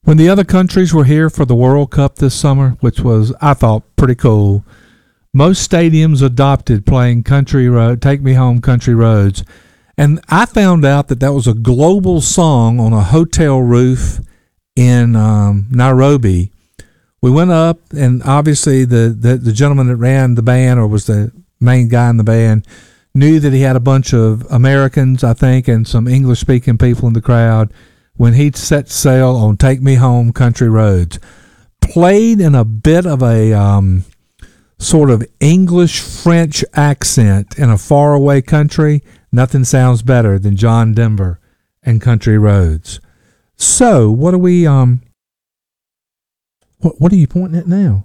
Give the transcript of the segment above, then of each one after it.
When the other countries were here for the World Cup this summer, which was, I thought, pretty cool, most stadiums adopted playing Country Road, Take Me Home Country Roads. And I found out that was a global song on a hotel roof in Nairobi. We went up, and obviously the gentleman that ran the band, or was the main guy in the band, knew that he had a bunch of Americans, I think, and some English-speaking people in the crowd when he set sail on Take Me Home Country Roads. Played in a bit of a sort of English-French accent in a faraway country. Nothing sounds better than John Denver and Country Roads. So, what are we, what are you pointing at now?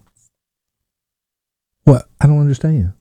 What? I don't understand.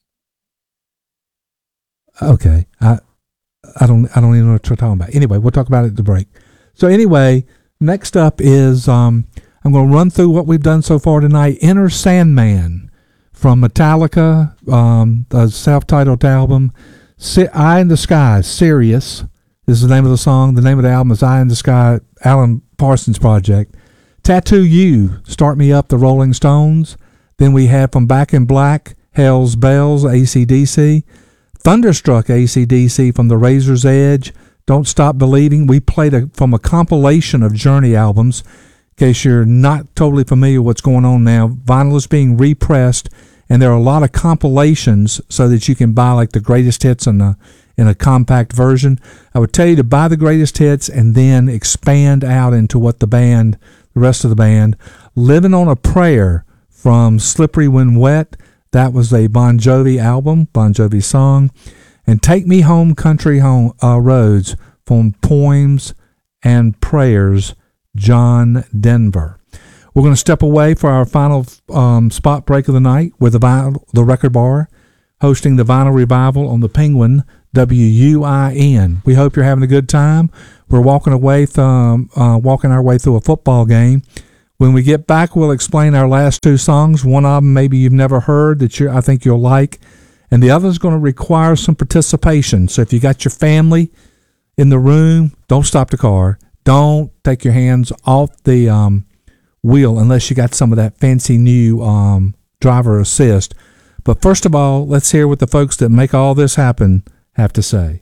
Okay. I don't even know what you're talking about. Anyway, we'll talk about it at the break. So anyway, next up is, I'm going to run through what we've done so far tonight. Enter Sandman from Metallica, the self-titled album. Eye in the Sky, Sirius is the name of the song. The name of the album is Eye in the Sky, Alan Parsons Project. Tattoo You, Start Me Up, the Rolling Stones. Then we have from Back in Black, Hell's Bells, AC/DC. Thunderstruck, AC/DC from the Razor's Edge. Don't Stop Believing. We played from a compilation of Journey albums. In case you're not totally familiar with what's going on now, vinyl is being repressed, and there are a lot of compilations so that you can buy like the greatest hits in a compact version. I would tell you to buy the greatest hits and then expand out into what the rest of the band. Living on a Prayer from Slippery When Wet. That was a Bon Jovi album, Bon Jovi song. And Take Me Home Country Roads from Poems and Prayers, John Denver. We're going to step away for our final spot break of the night with the Record Bar, hosting the Vinyl Revival on the Penguin, WUIN. We hope you're having a good time. We're walking our way through a football game. When we get back, we'll explain our last two songs. One of them maybe you've never heard that I think you'll like, and the other is going to require some participation. So if you got your family in the room, don't stop the car. Don't take your hands off the wheel unless you got some of that fancy new driver assist. But first of all, let's hear what the folks that make all this happen have to say.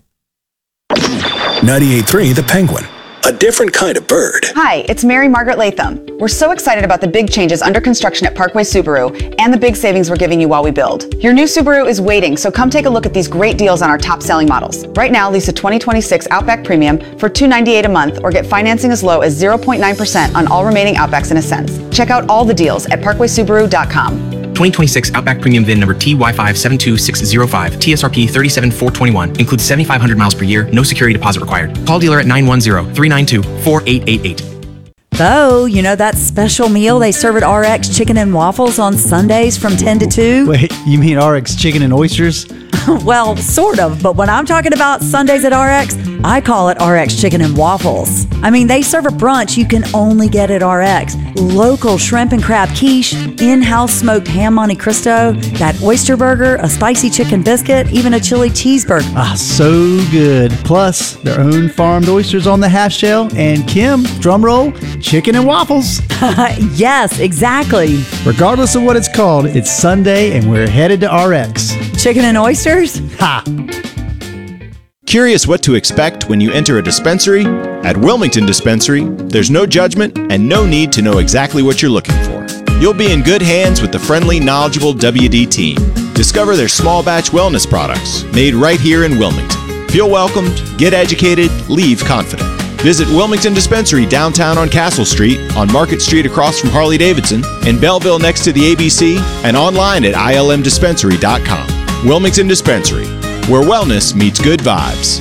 98.3 The Penguin. A different kind of bird. Hi, it's Mary Margaret Latham. We're so excited about the big changes under construction at Parkway Subaru and the big savings we're giving you while we build. Your new Subaru is waiting, so come take a look at these great deals on our top selling models. Right now, lease a 2026 Outback Premium for $298 a month or get financing as low as 0.9% on all remaining Outbacks and Ascents. Check out all the deals at parkwaysubaru.com. 2026 Outback Premium VIN number TY572605, TSRP 37421, includes 7,500 miles per year, no security deposit required. Call dealer at 910-392-4888. Bo, you know that special meal they serve at RX Chicken and Waffles on Sundays from 10 to 2? Wait, you mean RX Chicken and Oysters? Well, sort of, but when I'm talking about Sundays at RX, I call it RX Chicken and Waffles. I mean, they serve a brunch you can only get at RX. Local shrimp and crab quiche, in-house smoked ham Monte Cristo, that oyster burger, a spicy chicken biscuit, even a chili cheeseburger. Ah, so good. Plus, their own farmed oysters on the half shell, and Kim, drumroll, chicken and waffles. Yes, exactly. Regardless of what it's called, it's Sunday and we're headed to RX. Chicken and oysters? Ha! Curious what to expect when you enter a dispensary? At Wilmington Dispensary, there's no judgment and no need to know exactly what you're looking for. You'll be in good hands with the friendly, knowledgeable WD team. Discover their small batch wellness products made right here in Wilmington. Feel welcomed, get educated, leave confident. Visit Wilmington Dispensary downtown on Castle Street, on Market Street across from Harley-Davidson, in Belleville next to the ABC, and online at ilmdispensary.com. Wilmington Dispensary, where wellness meets good vibes.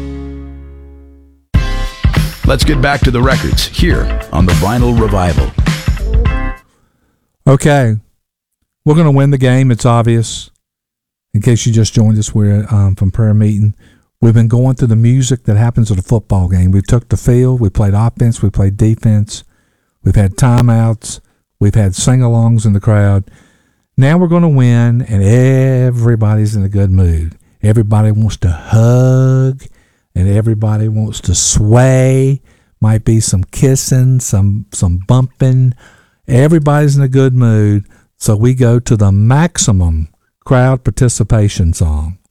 Let's get back to the records here on the Vinyl Revival. Okay, we're going to win the game. It's obvious. In case you just joined us, we're from prayer meeting. We've been going through the music that happens at a football game. We took the field. We played offense. We played defense. We've had timeouts. We've had sing-alongs in the crowd. Now we're going to win, and everybody's in a good mood. Everybody wants to hug, and everybody wants to sway. Might be some kissing, some bumping. Everybody's in a good mood. So we go to the maximum crowd participation song.